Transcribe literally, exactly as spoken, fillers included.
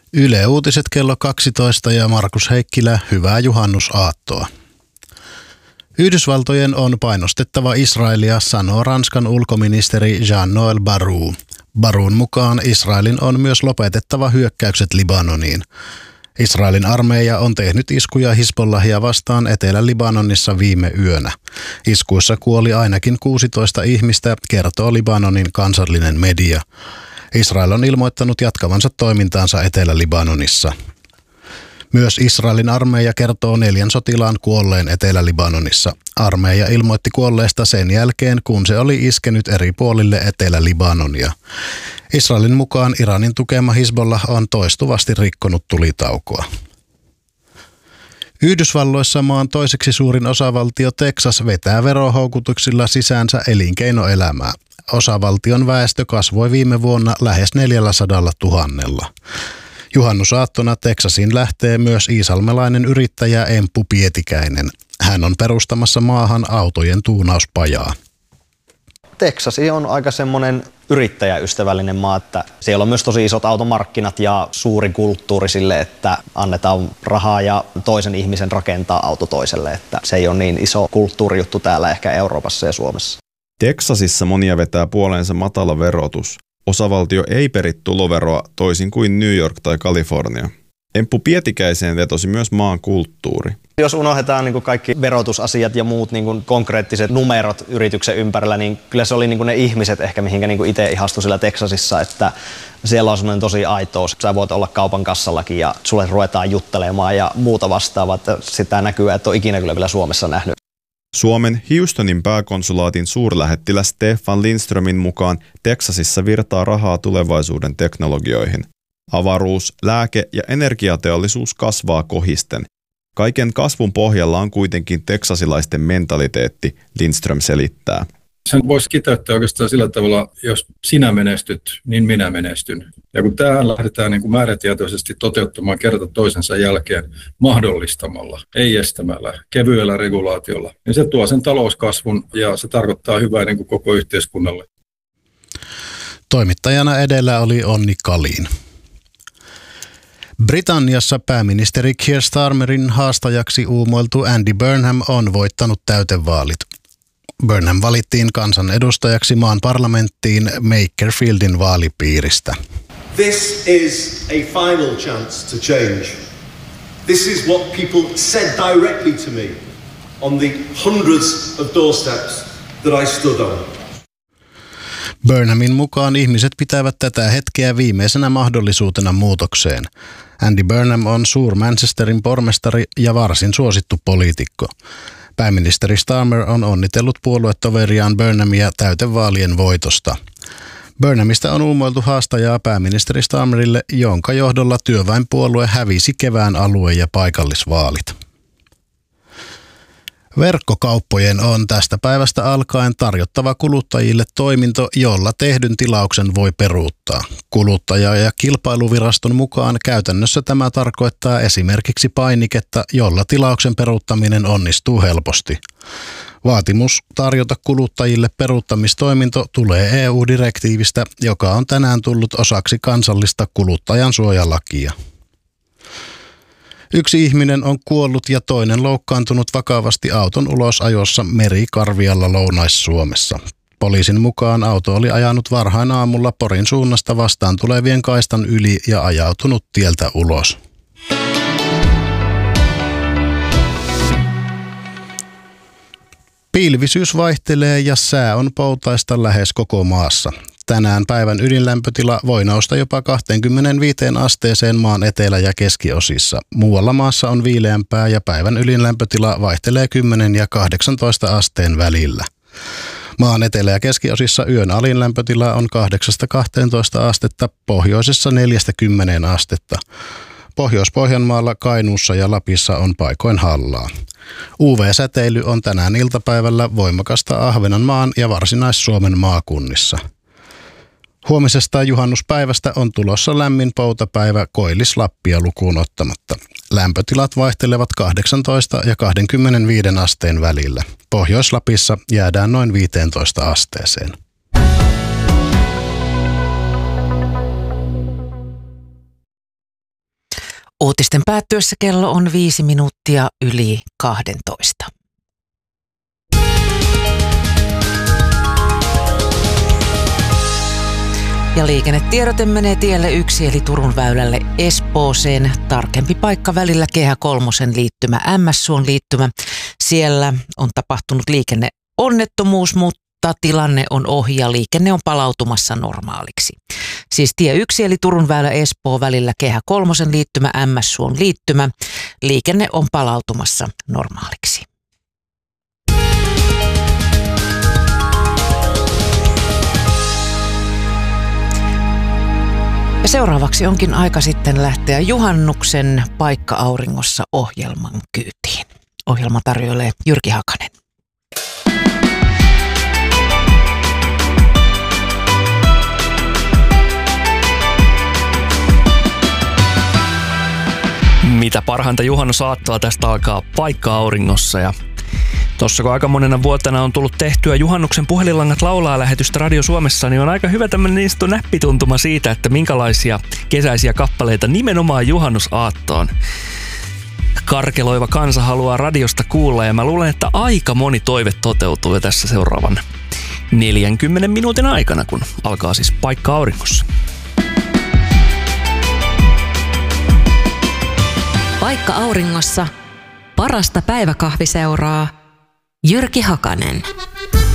Yle Uutiset kello kaksitoista ja Markus Heikkilä, hyvää juhannusaattoa. Yhdysvaltojen on painostettava Israelia, sanoo Ranskan ulkoministeri Jean-Noël Barrot. Barrotin mukaan Israelin on myös lopetettava hyökkäykset Libanoniin. Israelin armeija on tehnyt iskuja Hizbollahia vastaan Etelä-Libanonissa viime yönä. Iskuissa kuoli ainakin kuusitoista ihmistä, kertoo Libanonin kansallinen media. Israel on ilmoittanut jatkavansa toimintaansa Etelä-Libanonissa. Myös Israelin armeija kertoo neljän sotilaan kuolleen Etelä-Libanonissa. Armeija ilmoitti kuolleesta sen jälkeen, kun se oli iskenyt eri puolille Etelä-Libanonia. Israelin mukaan Iranin tukema Hizbollah on toistuvasti rikkonut tulitaukoa. Yhdysvalloissa maan toiseksi suurin osavaltio Texas vetää verohoukutuksilla sisäänsä elinkeinoelämää. Osavaltion väestö kasvoi viime vuonna lähes neljälläsadalla tuhannella. Juhannusaattona Texasiin lähtee myös iisalmelainen yrittäjä Emppu Pietikäinen. Hän on perustamassa maahan autojen tuunauspajaa. Texas on aika semmoinen yrittäjäystävällinen maa, että siellä on myös tosi isot automarkkinat ja suuri kulttuuri sille, että annetaan rahaa ja toisen ihmisen rakentaa auto toiselle. Että se ei ole niin iso kulttuurijuttu täällä ehkä Euroopassa ja Suomessa. Texasissa monia vetää puoleensa matala verotus. Osavaltio ei peri tuloveroa toisin kuin New York tai Kalifornia. Emppu Pietikäiseen vetosi myös maan kulttuuri. Jos unohdetaan niin kuin kaikki verotusasiat ja muut niin kuin konkreettiset numerot yrityksen ympärillä, niin kyllä se oli niin kuin ne ihmiset ehkä, mihinkä niin kuin itse ihastui sillä Texasissa, että siellä on semmoinen tosi aitous. Sä voit olla kaupan kassallakin ja sulle ruvetaan juttelemaan ja muuta vastaavaa, että sitä näkyy, että on ikinä kyllä vielä Suomessa nähnyt. Suomen Houstonin pääkonsulaatin suurlähettiläs Stefan Lindströmin mukaan Texasissa virtaa rahaa tulevaisuuden teknologioihin. Avaruus, lääke- ja energiateollisuus kasvaa kohisten. Kaiken kasvun pohjalla on kuitenkin teksasilaisten mentaliteetti, Lindström selittää. Sen voisi kiteyttää oikeastaan sillä tavalla, jos sinä menestyt, niin minä menestyn. Ja kun tähän lähdetään niin kuin määrätietoisesti toteuttamaan kerta toisensa jälkeen mahdollistamalla, ei estämällä, kevyellä regulaatiolla, niin se tuo sen talouskasvun ja se tarkoittaa hyvää niin kuin koko yhteiskunnalle. Toimittajana edellä oli Onni Kalin. Britanniassa pääministeri Keir Starmerin haastajaksi uumoiltu Andy Burnham on voittanut täytevaalit. Burnham valittiin kansanedustajaksi maan parlamenttiin Makerfieldin vaalipiiristä. This is a final chance to change. This is what people said directly to me on the hundreds of doorsteps that I stood on. Burnhamin mukaan ihmiset pitävät tätä hetkeä viimeisenä mahdollisuutena muutokseen. Andy Burnham on Suur-Manchesterin pormestari ja varsin suosittu poliitikko. Pääministeri Starmer on onnitellut puoluetoveriaan Burnhamia täytevaalien voitosta. Burnhamista on uumoiltu haastajaa pääministeri Starmerille, jonka johdolla työväenpuolue hävisi kevään alue- ja paikallisvaalit. Verkkokauppojen on tästä päivästä alkaen tarjottava kuluttajille toiminto, jolla tehdyn tilauksen voi peruuttaa. Kuluttaja- ja kilpailuviraston mukaan käytännössä tämä tarkoittaa esimerkiksi painiketta, jolla tilauksen peruuttaminen onnistuu helposti. Vaatimus tarjota kuluttajille peruuttamistoiminto tulee E U-direktiivistä, joka on tänään tullut osaksi kansallista kuluttajansuojalakia. Yksi ihminen on kuollut ja toinen loukkaantunut vakavasti auton ulosajossa Merikarvialla Lounais-Suomessa. Poliisin mukaan auto oli ajanut varhain aamulla Porin suunnasta vastaan tulevien kaistan yli ja ajautunut tieltä ulos. Pilvisyys vaihtelee ja sää on poutaista lähes koko maassa. Tänään päivän ydinlämpötila voi nousta jopa kaksikymmentäviisi asteeseen maan etelä- ja keskiosissa. Muualla maassa on viileämpää ja päivän ydinlämpötila vaihtelee kymmenen ja kahdeksantoista asteen välillä. Maan etelä- ja keskiosissa yön alin lämpötila on kahdeksasta kahteentoista astetta, pohjoisessa neljästä kymmeneen astetta. Pohjois-Pohjanmaalla, Kainuussa ja Lapissa on paikoin hallaa. U V-säteily on tänään iltapäivällä voimakasta Ahvenanmaan ja Varsinais-Suomen maakunnissa. Huomisesta juhannuspäivästä on tulossa lämmin poutapäivä Koillis-Lappia lukuun ottamatta. Lämpötilat vaihtelevat kahdeksantoista ja kaksikymmentäviisi asteen välillä. Pohjois-Lapissa jäädään noin viisitoista asteeseen. Uutisten päättyessä kello on viisi minuuttia yli kahdentoista. Ja liikennetiedote menee tielle yksi eli Turun väylälle Espooseen. Tarkempi paikka välillä Kehä kolmosen liittymä, M S-suon liittymä. Siellä on tapahtunut liikenneonnettomuus, mutta tilanne on ohi ja liikenne on palautumassa normaaliksi. Siis tie yksi eli Turun väylä Espoo välillä Kehä kolmosen liittymä, M S-suon liittymä. Liikenne on palautumassa normaaliksi. Ja seuraavaksi onkin aika sitten lähteä juhannuksen Paikka auringossa -ohjelman kyytiin. Ohjelma tarjoilee Jyrki Hakanen. Mitä parhainta juhannusaattoa tästä alkaa Paikka auringossa. Ja tuossa kun aika monena vuotena on tullut tehtyä Juhannuksen puhelinlangat laulaa -lähetystä Radio Suomessa, niin on aika hyvä tämmöinen niin sanottu näppituntuma siitä, että minkälaisia kesäisiä kappaleita nimenomaan juhannusaattoon karkeloiva kansa haluaa radiosta kuulla. Ja mä luulen, että aika moni toive toteutuu jo tässä seuraavan neljänkymmenen minuutin aikana, kun alkaa siis Paikka auringossa. Paikka auringossa. Parasta päiväkahviseuraa. Jyrki Hakanen.